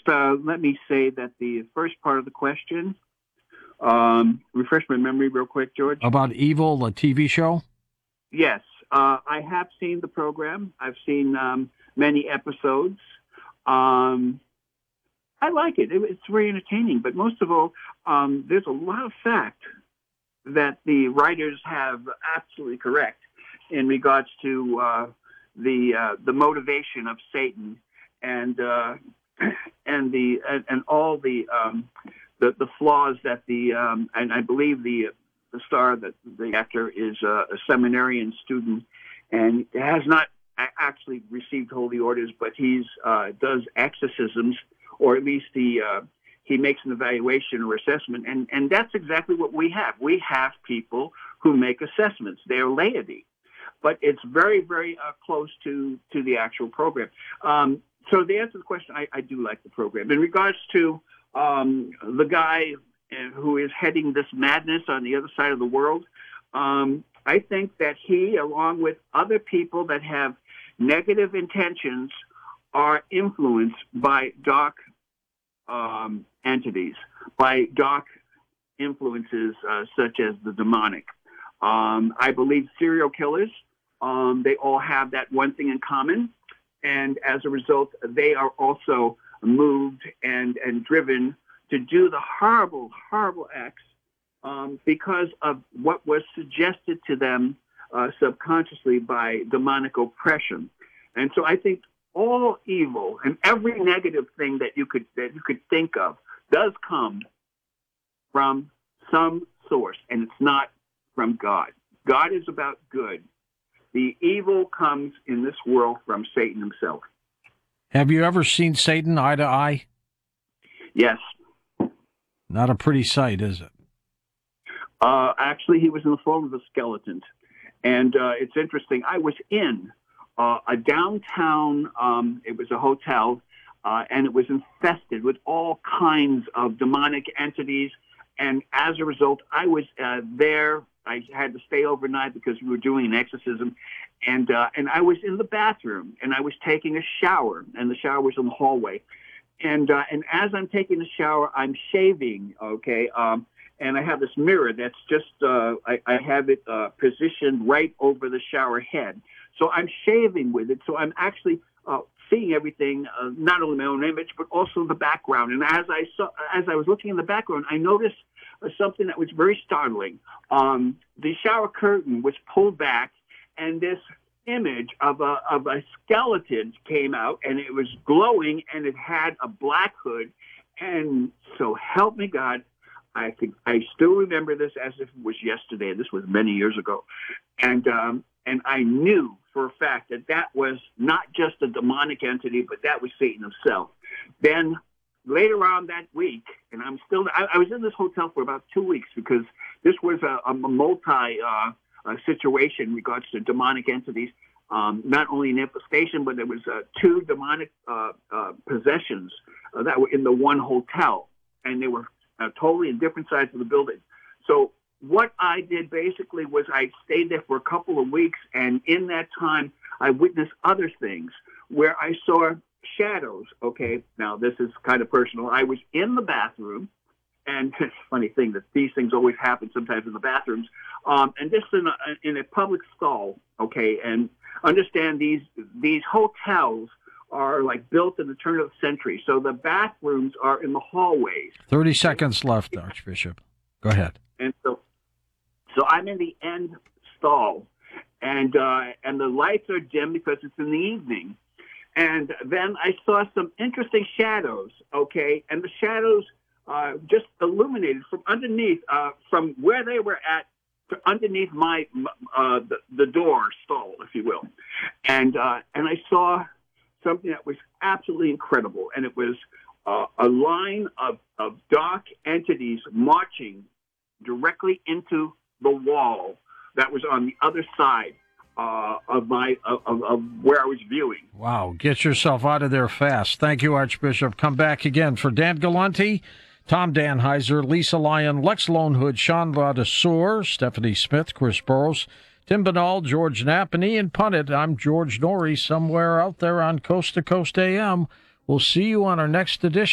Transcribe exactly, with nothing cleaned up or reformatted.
uh, let me say that the first part of the question, um, refresh my memory real quick, George. About Evil, the T V show? Yes, uh, I have seen the program. I've seen um, many episodes. Um, I like it. it. It's very entertaining. But most of all, um, there's a lot of fact that the writers have absolutely correct in regards to uh, the uh, the motivation of Satan and uh, and the and, and all the, um, the the flaws that the um, and I believe the the star that the actor is uh, a seminarian student and has not actually received holy orders, but he's uh, does exorcisms, or at least he uh, he makes an evaluation or assessment, and and that's exactly what we have. We have people who make assessments. They're laity, but it's very very uh, close to to the actual program. Um, so the answer to the question, I, I do like the program. In regards to um, the guy who is heading this madness on the other side of the world, um, I think that he, along with other people that have negative intentions, are influenced by dark um, entities, by dark influences uh, such as the demonic. Um, I believe serial killers, um, they all have that one thing in common, and as a result, they are also moved and, and driven to do the horrible, horrible acts um, because of what was suggested to them uh, subconsciously by demonic oppression. And so I think all evil and every negative thing that you could that you could think of does come from some source, and it's not from God. God is about good. The evil comes in this world from Satan himself. Have you ever seen Satan eye to eye? Yes. Not a pretty sight, is it? Uh, actually, he was in the form of a skeleton. And uh, it's interesting. I was in uh, a downtown, um, it was a hotel, uh, and it was infested with all kinds of demonic entities. And as a result, I was uh, there. I had to stay overnight because we were doing an exorcism. And uh, and I was in the bathroom, and I was taking a shower, and the shower was in the hallway. And uh, and as I'm taking the shower, I'm shaving, okay? Um, and I have this mirror that's just, uh, I, I have it uh, positioned right over the shower head. So I'm shaving with it. So I'm actually uh, seeing everything, uh, not only my own image, but also the background. And as I saw, as I was looking in the background, I noticed uh, something that was very startling. Um, the shower curtain was pulled back, and this image of a of a skeleton came out, and it was glowing, and it had a black hood. And so help me God, I think I still remember this as if it was yesterday. This was many years ago. And um, and I knew for a fact that that was not just a demonic entity, but that was Satan himself. Then later on that week, and I'm still, I, I was in this hotel for about two weeks because this was a, a multi uh, a situation in regards to demonic entities. Um, not only an infestation, but there was uh, two demonic uh, uh, possessions uh, that were in the one hotel, and they were uh, totally in different sides of the building. So what I did basically was I stayed there for a couple of weeks, and in that time, I witnessed other things where I saw shadows. Okay, now this is kind of personal. I was in the bathroom, and it's a funny thing that these things always happen sometimes in the bathrooms, um, and just in a, in a public stall, okay, and understand these these hotels are like built in the turn of the century, so the bathrooms are in the hallways. thirty seconds left, Archbishop. Go ahead. And so so I'm in the end stall, and uh, and the lights are dim because it's in the evening. And then I saw some interesting shadows, okay, and the shadows uh, just illuminated from underneath, uh, from where they were at to underneath my uh, the, the door stall, if you will. And uh, and I saw something that was absolutely incredible, and it was uh, a line of, of dark entities marching directly into the wall that was on the other side uh, of my of, of where I was viewing. Wow, get yourself out of there fast. Thank you, Archbishop. Come back again for Dan Galante, Tom Danheiser, Lisa Lyon, Lex Lonehood, Sean Ladesseur, Stephanie Smith, Chris Burrows, Tim Banal, George Knapp, and Ian Punnett. I'm George Norrie, somewhere out there on Coast to Coast A M. We'll see you on our next edition.